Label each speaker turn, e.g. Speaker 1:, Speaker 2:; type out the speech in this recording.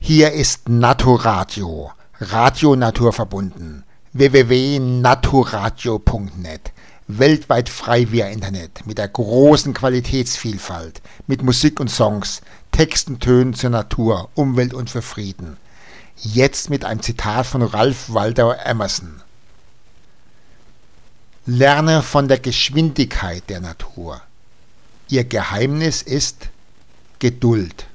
Speaker 1: Hier ist Naturadio, Radio naturverbunden, www.naturadio.net, weltweit frei via Internet, mit der großen Qualitätsvielfalt, mit Musik und Songs, Texten, Tönen zur Natur, Umwelt und für Frieden. Jetzt mit einem Zitat von Ralph Waldo Emerson. Lerne von der Geschwindigkeit der Natur. Ihr Geheimnis ist Geduld.